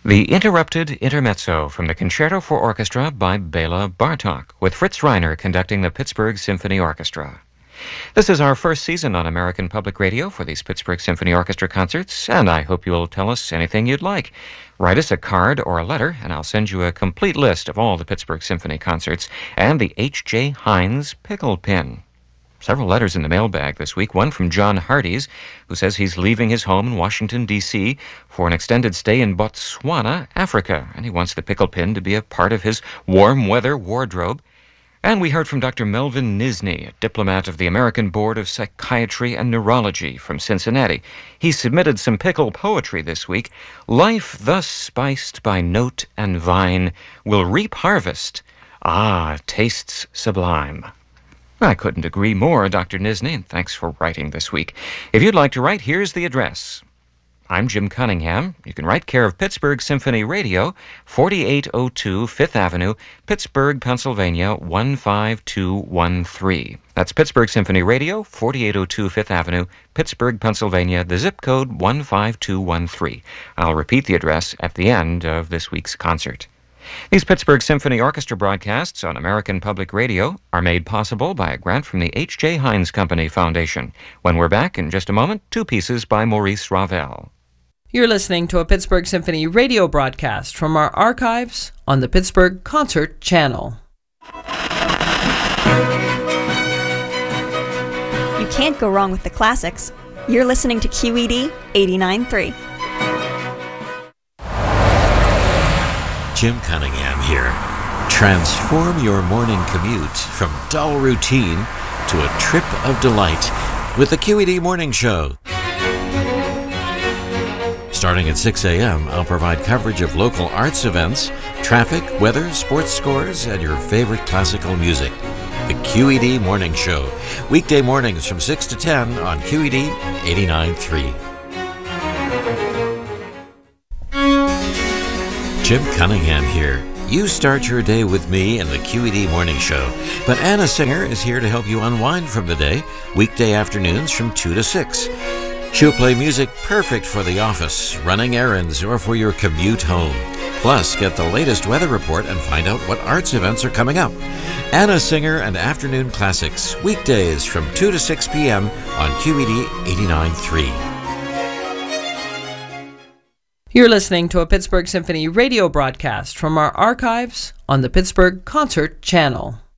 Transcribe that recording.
The Interrupted Intermezzo from the Concerto for Orchestra by Bela Bartok, with Fritz Reiner conducting the Pittsburgh Symphony Orchestra. This is our first season on American Public Radio for these Pittsburgh Symphony Orchestra concerts, and I hope you'll tell us anything you'd like. Write us a card or a letter, and I'll send you a complete list of all the Pittsburgh Symphony concerts and the H.J. Heinz pickle pin. Several letters in the mailbag this week, one from John Hardies, who says he's leaving his home in Washington, D.C. for an extended stay in Botswana, Africa, and he wants the pickle pin to be a part of his warm weather wardrobe. And we heard from Dr. Melvin Nisney, a diplomat of the American Board of Psychiatry and Neurology from Cincinnati. He submitted some pickle poetry this week. Life thus spiced by note and vine will reap harvest. Ah, tastes sublime. I couldn't agree more, Dr. Nisney, and thanks for writing this week. If you'd like to write, here's the address. I'm Jim Cunningham. You can write care of Pittsburgh Symphony Radio, 4802 Fifth Avenue, Pittsburgh, Pennsylvania, 15213. That's Pittsburgh Symphony Radio, 4802 Fifth Avenue, Pittsburgh, Pennsylvania, the zip code 15213. I'll repeat the address at the end of this week's concert. These Pittsburgh Symphony Orchestra broadcasts on American Public Radio are made possible by a grant from the H.J. Heinz Company Foundation. When we're back in just a moment, two pieces by Maurice Ravel. You're listening to a Pittsburgh Symphony radio broadcast from our archives on the Pittsburgh Concert Channel. You can't go wrong with the classics. You're listening to QED 89.3. Jim Cunningham here. Transform your morning commute from dull routine to a trip of delight with the QED Morning Show. Starting at 6 a.m., I'll provide coverage of local arts events, traffic, weather, sports scores, and your favorite classical music. The QED Morning Show. Weekday mornings from 6 to 10 on QED 89.3. Jim Cunningham here. You start your day with me in the QED Morning Show, but Anna Singer is here to help you unwind from the day, weekday afternoons from 2 to 6. She'll play music perfect for the office, running errands, or for your commute home. Plus, get the latest weather report and find out what arts events are coming up. Anna Singer and Afternoon Classics, weekdays from 2 to 6 p.m. on QED 89.3. You're listening to a Pittsburgh Symphony radio broadcast from our archives on the Pittsburgh Concert Channel.